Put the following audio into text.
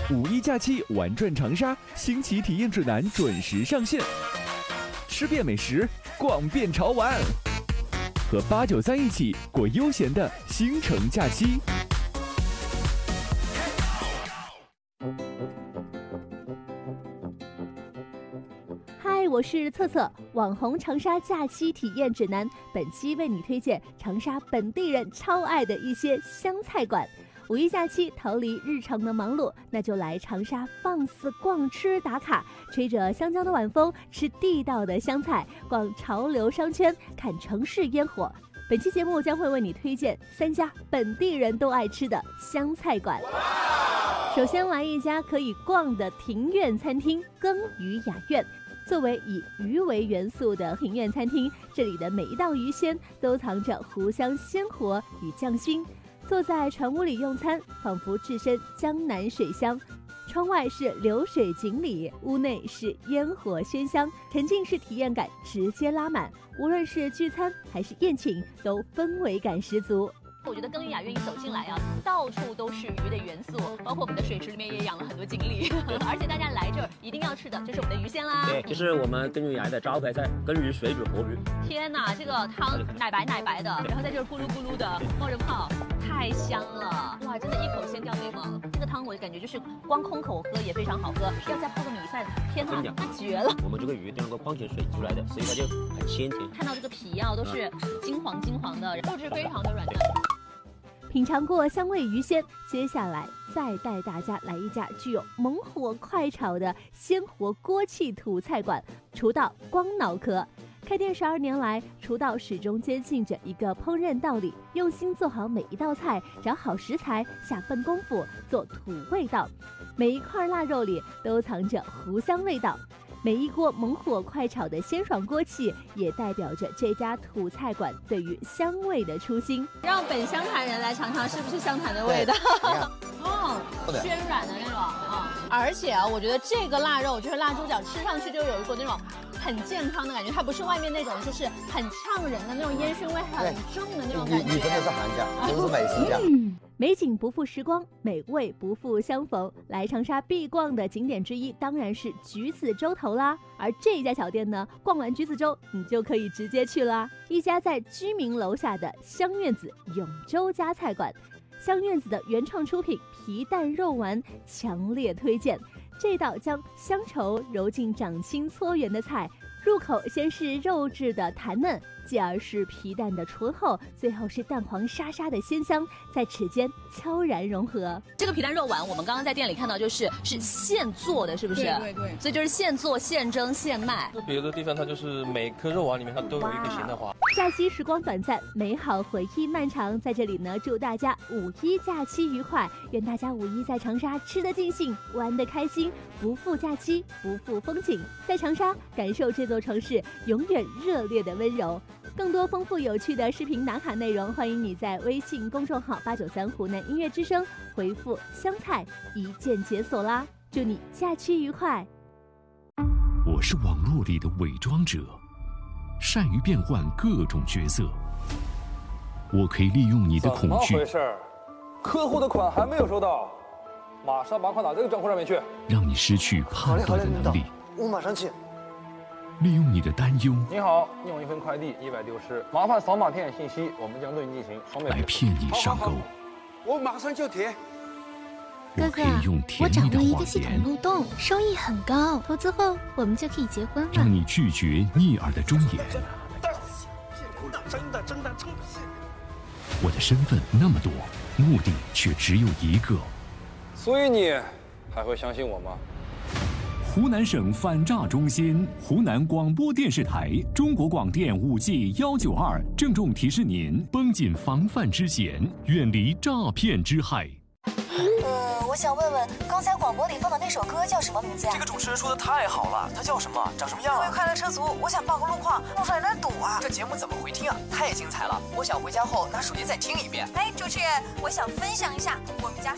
五一假期玩转长沙，新奇体验指南准时上线，吃遍美食，逛遍潮玩，和893一起过悠闲的新城假期。 嗨，我是策策，网红长沙假期体验指南，本期为你推荐长沙本地人超爱的一些湘菜馆。五一假期逃离日常的忙碌，那就来长沙放肆逛吃打卡，吹着湘江的晚风，吃地道的湘菜，逛潮流商圈，看城市烟火。本期节目将会为你推荐3家本地人都爱吃的湘菜馆。首先来一家可以逛的庭院餐厅耕鱼雅苑。作为以鱼为元素的庭院餐厅，这里的每一道鱼鲜都藏着湖香鲜活与匠心。坐在船屋里用餐，仿佛置身江南水乡。窗外是流水锦鲤，屋内是烟火喧香，沉浸式体验感直接拉满。无论是聚餐还是宴请，都氛围感十足。 我觉得耕耘雅苑一走进来啊，到处都是鱼的元素，包括我们的水池里面也养了很多锦鲤，而且大家来这儿一定要吃的就是我们的鱼鲜啦。 对，就是我们耕耘雅苑的招牌菜耕鱼水煮活鱼。 天哪，这个汤奶白奶白的，然后在这儿咕噜咕噜的冒着泡，太香了！哇，真的一口先掉眉毛。这个汤我感觉就是光空口喝也非常好喝，要再泡个米饭，天哪，那绝了！ 我们这个鱼都能够矿泉水出来的，所以它就很鲜甜。 看到这个皮啊，都是金黄金黄的，肉质非常的软嫩。 品尝过香味鱼鲜，接下来再带大家来一家具有猛火快炒的鲜活锅气土菜馆——厨道光脑壳。开店12年来，厨道始终坚信着一个烹饪道理：用心做好每一道菜，找好食材，下份功夫，做土味道。每一块腊肉里都藏着湖香味道。每一锅猛火快炒的鲜爽锅气，也代表着这家土菜馆对于香味的初心。 让本湘潭人来尝尝是不是湘潭的味道。暄软的那种啊，而且啊，我觉得这个腊肉就是腊猪脚，吃上去就有一股那种很健康的感觉，它不是外面那种就是很呛人的那种烟熏味很重的那种感觉。 你真的是行家，都是美食家。 美景不负时光，美味不负相逢。来长沙必逛的景点之一当然是橘子洲头啦，而这一家小店呢，逛完橘子洲你就可以直接去啦。一家在居民楼下的香院子永州家菜馆，香院子的原创出品皮蛋肉丸强烈推荐。这道将乡愁揉进掌心搓圆的菜，入口先是肉质的弹嫩，继而是皮蛋的醇厚，最后是蛋黄沙沙的鲜香，在齿间悄然融合。 这个皮蛋肉丸我们刚刚在店里看到是现做的，是不是？ 对， 所以就是现做现蒸现卖。 别的地方它就是每颗肉丸里面它都有一个咸蛋黄。 假期时光短暂，美好回忆漫长，在这里呢，祝大家五一假期愉快，愿大家五一在长沙吃得尽兴，玩得开心，不负假期，不负风景，在长沙感受这座城市永远热烈的温柔。更多丰富有趣的视频打卡内容，欢迎你在微信公众号893湖南音乐之声回复湘菜一键解锁啦！祝你假期愉快。 我是网络里的伪装者，善于变换各种角色。我可以利用你的恐惧， 怎么回事？客户的款还没有收到，马上把款打这个账户上面去， 让你失去判断的能力。 我马上去。 利用你的担忧， 你好，用一份快递100丢失，麻烦扫码填写信息，我们将对你进行双倍来骗你上钩。 我马上就填。 我可以用甜蜜的谎言， 我掌握一个系统漏洞，收益很高，投资后我们就可以结婚了。 让你拒绝逆耳的忠言。 真的， 我的身份那么多，目的却只有一个。 所以你还会相信我吗？ 湖南省反诈中心、湖南广播电视台、中国广电5G 192郑重提示您：绷紧防范之弦，远离诈骗之害。 我想问问，刚才广播里放的那首歌叫什么名字呀？ 这个主持人说的太好了，它叫什么？长什么样各位快乐车族，我想报个路况，路上有点堵啊。 这节目怎么回听啊？太精彩了！我想回家后拿手机再听一遍。 哎，主持人，我想分享一下我们家